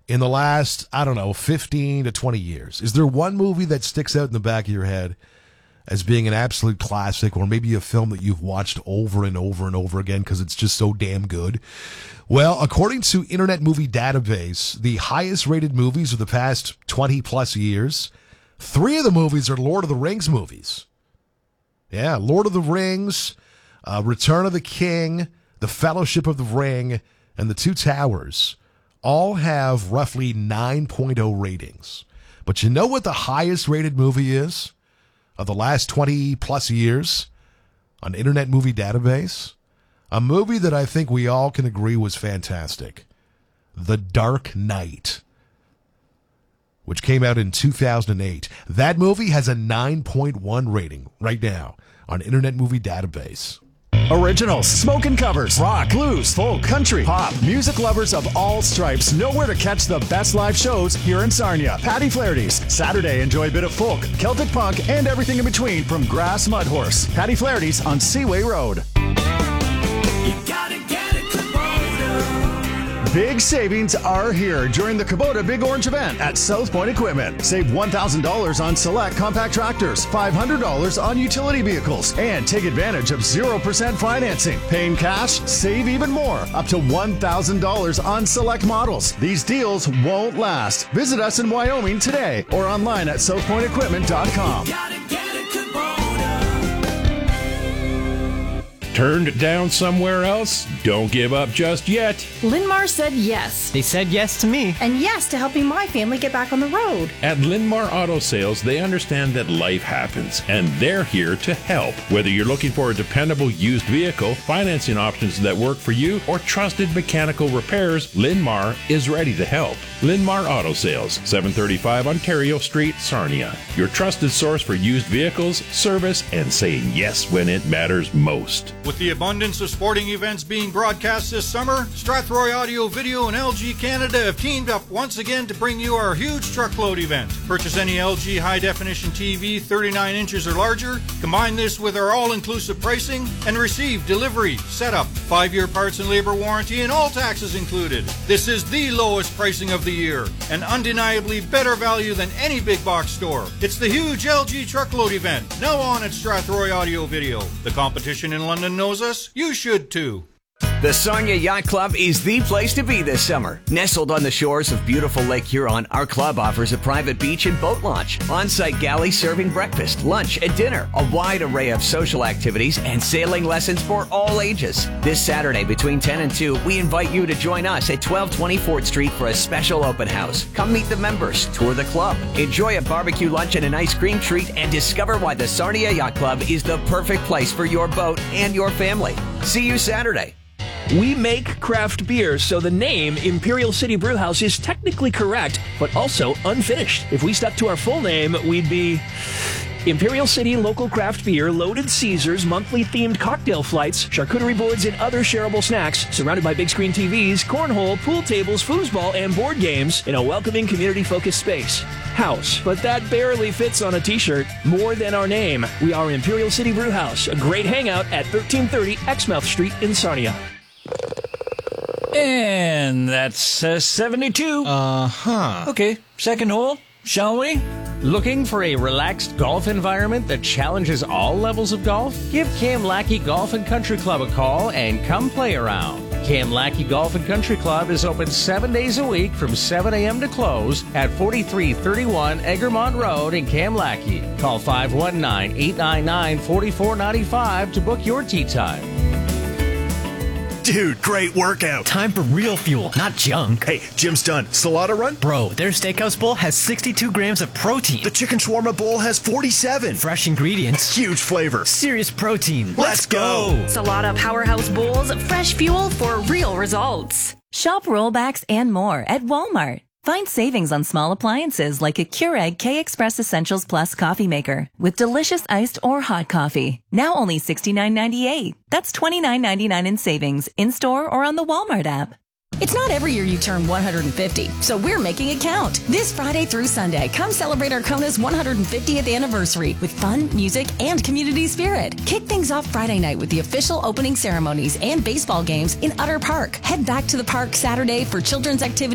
in the last, 15 to 20 years? Is there one movie that sticks out in the back of your head as being an absolute classic, or maybe a film that you've watched over and over and over again because it's just so damn good? Well, according to Internet Movie Database, the highest rated movies of the past 20 plus years, 3 of the movies are Lord of the Rings movies. Yeah, Lord of the Rings, Return of the King, The Fellowship of the Ring, and The Two Towers all have roughly 9.0 ratings. But you know what the highest rated movie is of the last 20 plus years on Internet Movie Database? A movie that I think we all can agree was fantastic. The Dark Knight, which came out in 2008. That movie has a 9.1 rating right now on Internet Movie Database. Originals, smoking covers, rock, blues, folk, country, pop, music lovers of all stripes know where to catch the best live shows here in Sarnia. Patty Flaherty's. Saturday, enjoy a bit of folk, Celtic punk, and everything in between from Grass Mud Horse. Patty Flaherty's on Seaway Road. You gotta get it, Kubota. Big savings are here during the Kubota Big Orange event at South Point Equipment. Save $1,000 on select compact tractors, $500 on utility vehicles, and take advantage of 0% financing. Paying cash, save even more, up to $1,000 on select models. These deals won't last. Visit us in Wyoming today or online at southpointequipment.com. You gotta get it, Kubota. Turned down somewhere else? Don't give up just yet. Linmar said yes. They said yes to me. And yes to helping my family get back on the road. At Linmar Auto Sales, they understand that life happens, and they're here to help. Whether you're looking for a dependable used vehicle, financing options that work for you, or trusted mechanical repairs, Linmar is ready to help. Linmar Auto Sales, 735 Ontario Street, Sarnia. Your trusted source for used vehicles, service, and saying yes when it matters most. With the abundance of sporting events being broadcast this summer, Strathroy Audio Video and LG Canada have teamed up once again to bring you our huge truckload event. Purchase any LG high-definition TV 39 inches or larger, combine this with our all-inclusive pricing, and receive delivery, setup, 5-year parts and labor warranty, and all taxes included. This is the lowest pricing of the year, and undeniably better value than any big box store. It's the huge LG truckload event, now on at Strathroy Audio Video. The competition in London knows us, you should too. The Sarnia Yacht Club is the place to be this summer. Nestled on the shores of beautiful Lake Huron, our club offers a private beach and boat launch, on-site galley serving breakfast, lunch, and dinner, a wide array of social activities, and sailing lessons for all ages. This Saturday between 10 and 2, we invite you to join us at 1220 4th Street for a special open house. Come meet the members, tour the club, enjoy a barbecue lunch and an ice cream treat, and discover why the Sarnia Yacht Club is the perfect place for your boat and your family. See you Saturday. We make craft beer, so the name Imperial City Brewhouse is technically correct, but also unfinished. If we stuck to our full name, we'd be Imperial City Local Craft Beer, Loaded Caesars, monthly themed cocktail flights, charcuterie boards, and other shareable snacks, surrounded by big screen TVs, cornhole, pool tables, foosball, and board games in a welcoming community-focused space. House, but that barely fits on a t-shirt. More than our name, we are Imperial City Brewhouse, a great hangout at 1330 Exmouth Street in Sarnia. And that's 72. Okay, second hole, shall we? Looking for a relaxed golf environment that challenges all levels of golf? Give Cam Lackey Golf and Country Club a call and come play around. Cam Lackey Golf and Country Club is open 7 days a week from 7 a.m. to close at 4331 Egremont Road in Cam Lackey. Call 519-899-4495 to book your tee time. Dude, great workout. Time for real fuel, not junk. Hey, gym's done. Salada run? Bro, their steakhouse bowl has 62 grams of protein. The chicken shawarma bowl has 47. Fresh ingredients. Huge flavor. Serious protein. Let's go. Salada Powerhouse Bowls, fresh fuel for real results. Shop rollbacks and more at Walmart. Find savings on small appliances like a Keurig K-Express Essentials Plus coffee maker with delicious iced or hot coffee. Now only $69.98. That's $29.99 in savings in-store or on the Walmart app. It's not every year you turn 150, so we're making it count. This Friday through Sunday, come celebrate Arcona's 150th anniversary with fun, music, and community spirit. Kick things off Friday night with the official opening ceremonies and baseball games in Utter Park. Head back to the park Saturday for children's activities